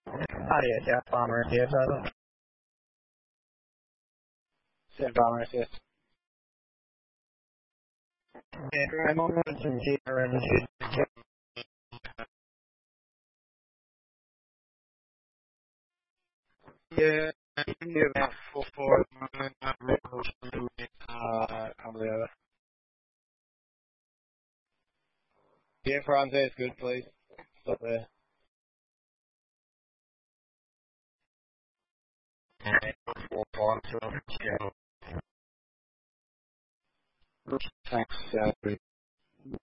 Yes, yeah, Bomber, yes, said Bomber, yes. I'm on some here and yeah, I can do that for yeah, Franz is good, please. Stop there. Thanks,